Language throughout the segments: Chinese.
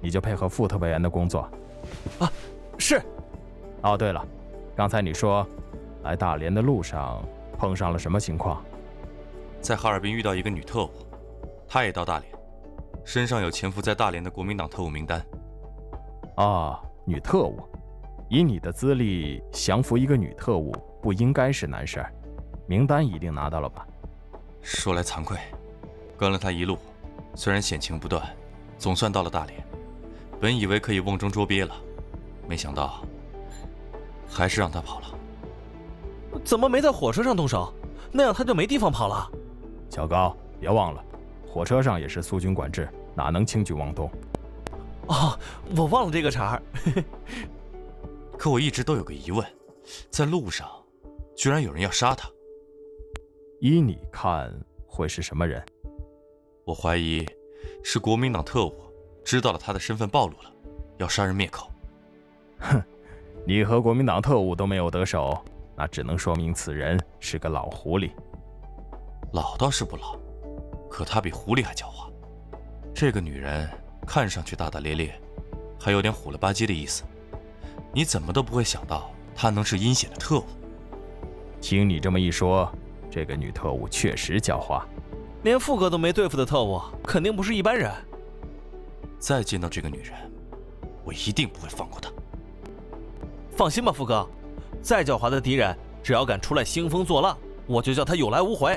你就配合副特派员的工作。 啊，是。 哦，对了，刚才你说来大连的路上碰上了什么情况？ 在哈尔滨遇到一个女特务，她也到大连，身上有潜伏在大连的国民党特务名单。 啊，女特务，以你的资历，降服一个女特务不应该是难事，名单一定拿到了吧？ 说来惭愧，跟了她一路，虽然险情不断，总算到了大连。本以为可以瓮中捉鳖了，没想到还是让她跑了。 怎么没在火车上动手？那样他就没地方跑了。 小高，别忘了，火车上也是苏军管制，哪能轻举妄动？ 哦，我忘了这个茬儿。 可我一直都有个疑问，在路上居然有人要杀他。 依你看，会是什么人？ 我怀疑是国民党特务知道了他的身份暴露了，要杀人灭口。 哼，你和国民党特务都没有得手，那只能说明此人是个老狐狸。 老倒是不老，可他比狐狸还狡猾。这个女人看上去大大咧咧，还有点虎了吧唧的意思。你怎么都不会想到她能是阴险的特务。 听你这么一说，这个女特务确实狡猾。 连副哥都没对付的特务，肯定不是一般人。 再见到这个女人，我一定不会放过她。 放心吧，副哥，再狡猾的敌人，只要敢出来兴风作浪，我就叫他有来无回。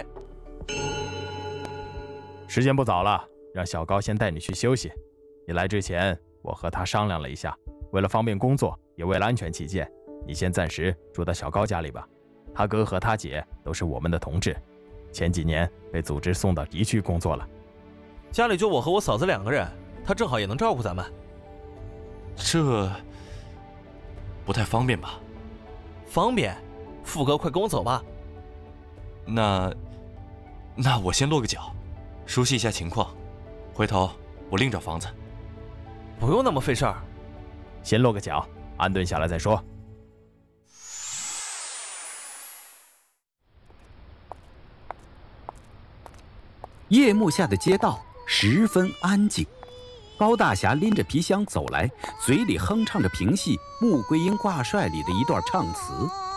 时间不早了，让小高先带你去休息。你来之前，我和他商量了一下，为了方便工作，也为了安全起见，你先暂时住到小高家里吧。他哥和他姐都是我们的同志，前几年被组织送到敌区工作了。 家里就我和我嫂子2个人，他正好也能照顾咱们。 这不太方便吧？ 方便，副哥快跟我走吧。 那我先落个脚，熟悉一下情况，回头我另找房子。 不用那么费事儿， 先落个脚，安顿下来再说。 夜幕下的街道十分安静，高大侠拎着皮箱走来，嘴里哼唱着评戏《穆桂英挂帅》里的一段唱词。